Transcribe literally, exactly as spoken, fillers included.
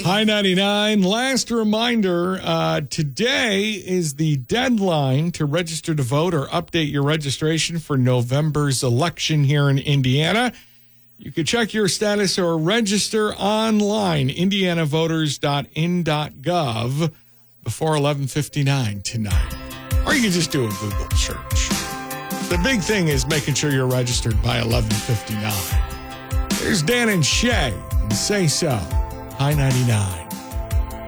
Hi ninety-nine. Last reminder, uh, today is the deadline to register to vote or update your registration for November's election here in Indiana. You can check your status or register online, indiana voters dot in dot gov, before eleven fifty-nine tonight. Or you can just do a Google search. The big thing is making sure you're registered by eleven fifty-nine. There's Dan and Shay, and Say So. Hi ninety-nine.